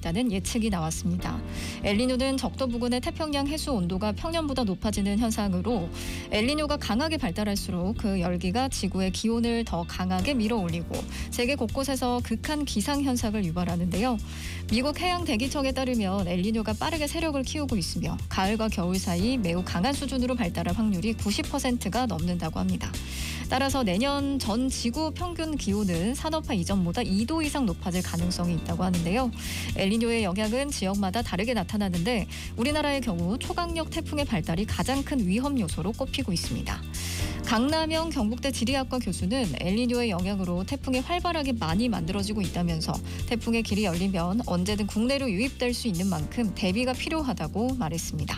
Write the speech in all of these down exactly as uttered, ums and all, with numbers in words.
있다는 예측이 나왔습니다. 엘니뇨는 적도 부근의 태평양 해수 온도가 평년보다 높아지는 현상으로 엘니뇨가 강하게 발달할수록 그 열기가 지구의 기온을 더 강하게 밀어올리고 세계 곳곳에서 극한 기상현상을 유발하는데요. 미국 해양대기청에 따르면 엘니뇨가 빠르게 세력을 키우고 있으며 가을과 겨울 사이 매우 강한 수준으로 발달할 확률이 구십 퍼센트가 넘는다고 합니다. 따라서 내년 전 지구 평균 기온은 산업화 이전보다 이 도 이상 높아질 가능성이 있다고 하는데요. 엘니뇨의 영향은 지역마다 다르게 나타나는데 우리나라의 경우 초강력 태풍의 발달이 가장 큰 위험 요소로 꼽히고 있습니다. 강남영 경북대 지리학과 교수는 엘니뇨의 영향으로 태풍이 활발하게 많이 만들어지고 있다면서 태풍의 길이 열리면 언제든 국내로 유입될 수 있는 만큼 대비가 필요하다고 말했습니다.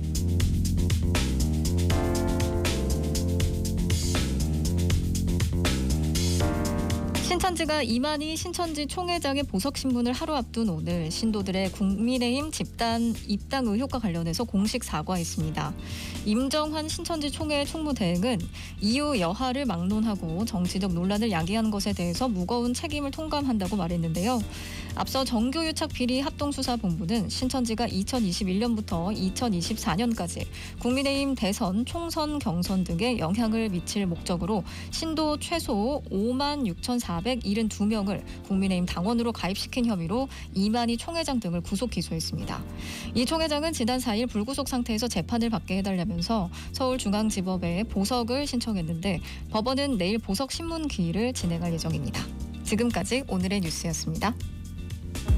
신천지가 이만희 신천지 총회장의 보석 신문을 하루 앞둔 오늘 신도들의 국민의힘 집단 입당 의혹과 관련해서 공식 사과했습니다. 임정환 신천지 총회 총무대행은 이후 여하를 막론하고 정치적 논란을 야기한 것에 대해서 무거운 책임을 통감한다고 말했는데요. 앞서 정교유착 비리 합동수사본부는 신천지가 이천이십일 년부터 이천이십사 년까지 국민의힘 대선, 총선, 경선 등에 영향을 미칠 목적으로 신도 최소 오만 육천사백칠십이 명을 국민의힘 당원으로 가입시킨 혐의로 이만희 총회장 등을 구속 기소했습니다. 이 총회장은 지난 사 일 불구속 상태에서 재판을 받게 해달라면서 서울중앙지법에 보석을 신청했는데 법원은 내일 보석 신문 기일을 진행할 예정입니다. 지금까지 오늘의 뉴스였습니다.